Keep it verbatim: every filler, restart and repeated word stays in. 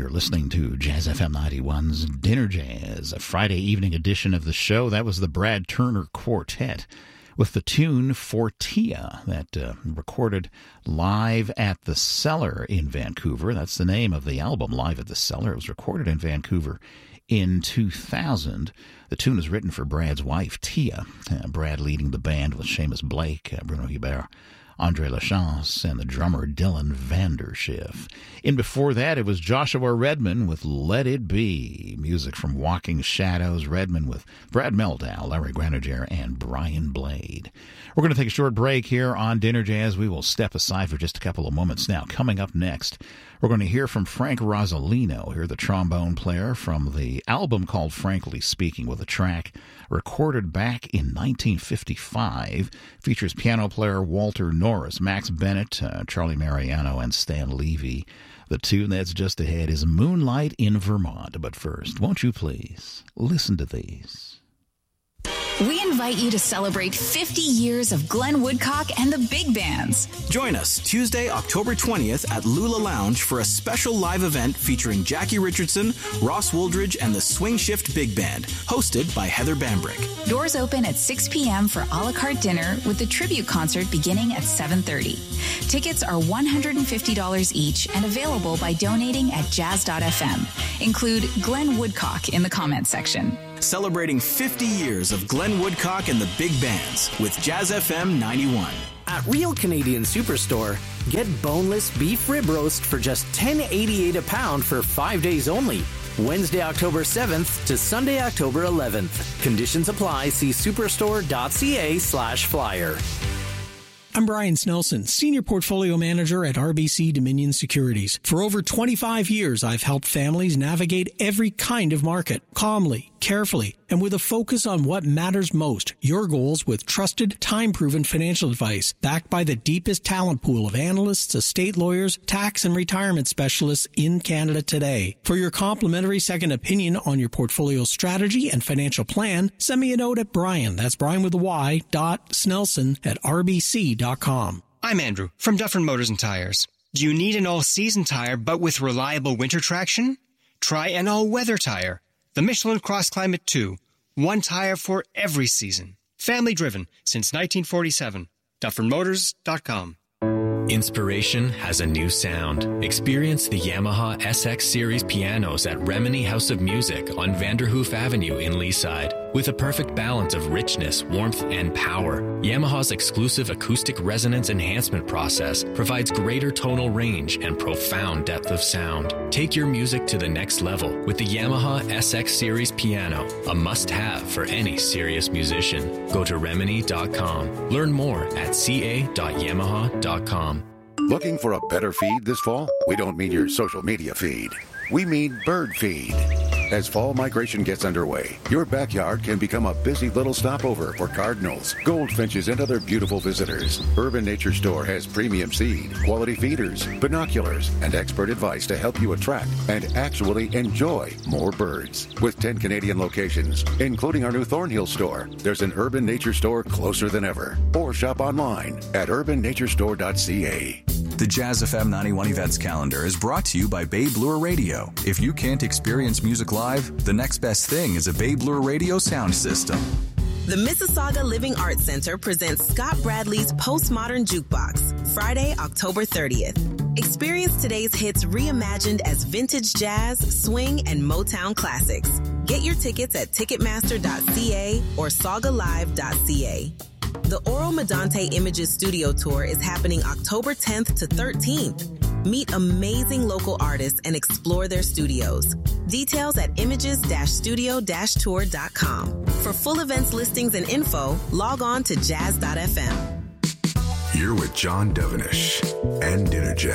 You're listening to Jazz F M ninety-one's Dinner Jazz, a Friday evening edition of the show. That was the Brad Turner Quartet with the tune Fortia, that uh, recorded live at the Cellar in Vancouver. That's the name of the album, Live at the Cellar. It was recorded in Vancouver in two thousand. The tune is written for Brad's wife, Tia. Uh, Brad leading the band with Seamus Blake, uh, Bruno Hubert, Andre Lachance, and the drummer Dylan Vanderschiff. In before that, it was Joshua Redman with Let It Be. Music from Walking Shadows. Redman with Brad Mehldau, Larry Grenadier, and Brian Blade. We're going to take a short break here on Dinner Jazz. We will step aside for just a couple of moments now. Coming up next, we're going to hear from Frank Rosolino, here the trombone player from the album called Frankly Speaking, with a track recorded back in nineteen fifty-five. Features piano player Walter Norris, Max Bennett, uh, Charlie Mariano, and Stan Levy. The tune that's just ahead is Moonlight in Vermont. But first, won't you please listen to these? We invite you to celebrate fifty years of Glenn Woodcock and the Big Bands. Join us Tuesday, October twentieth at Lula Lounge for a special live event featuring Jackie Richardson, Ross Wooldridge, and the Swing Shift Big Band, hosted by Heather Bambrick. Doors open at six p.m. for a la carte dinner with the tribute concert beginning at seven thirty. Tickets are one hundred fifty dollars each and available by donating at jazz dot f m. Include Glenn Woodcock in the comments section. Celebrating fifty years of Glenn Woodcock and the Big Bands with Jazz F M ninety-one. At Real Canadian Superstore, get boneless beef rib roast for just ten dollars and eighty-eight cents a pound for five days only. Wednesday, October seventh to Sunday, October eleventh. Conditions apply. See superstore.ca slash flyer. I'm Brian Snelson, Senior Portfolio Manager at R B C Dominion Securities. For over twenty-five years, I've helped families navigate every kind of market, calmly, carefully, and with a focus on what matters most, your goals with trusted, time-proven financial advice, backed by the deepest talent pool of analysts, estate lawyers, tax and retirement specialists in Canada today. For your complimentary second opinion on your portfolio strategy and financial plan, send me a note at Brian, that's Brian with a Y, dot Snelson at R B C dot com. I'm Andrew from Dufferin Motors and Tires. Do you need an all-season tire but with reliable winter traction? Try an all-weather tire. The Michelin Cross Climate two. One tire for every season. Family driven since nineteen forty-seven. Dufferin Motors dot com. Inspiration has a new sound. Experience the Yamaha S X Series pianos at Remini House of Music on Vanderhoof Avenue in Leaside. With a perfect balance of richness, warmth, and power, Yamaha's exclusive acoustic resonance enhancement process provides greater tonal range and profound depth of sound. Take your music to the next level with the Yamaha S X Series piano, a must-have for any serious musician. Go to remini dot com. Learn more at c a dot yamaha dot com. Looking for a better feed this fall? We don't mean your social media feed. We mean bird feed. As fall migration gets underway, your backyard can become a busy little stopover for cardinals, goldfinches, and other beautiful visitors. Urban Nature Store has premium seed, quality feeders, binoculars, and expert advice to help you attract and actually enjoy more birds. With ten Canadian locations, including our new Thornhill store, there's an Urban Nature Store closer than ever. Or shop online at urban nature store dot c a. The Jazz F M ninety-one events calendar is brought to you by Babe Lure Radio. If you can't experience music live, the next best thing is a Babe Lure Radio sound system. The Mississauga Living Arts Center presents Scott Bradley's Postmodern Jukebox, Friday, October thirtieth. Experience today's hits reimagined as vintage jazz, swing, and Motown classics. Get your tickets at ticketmaster dot c a or saga live dot c a. The Oro Medante Images Studio Tour is happening October tenth to thirteenth. Meet amazing local artists and explore their studios. Details at images studio tour dot com. For full events listings and info, log on to jazz dot f m. You're with John Devenish and Dinner Jazz.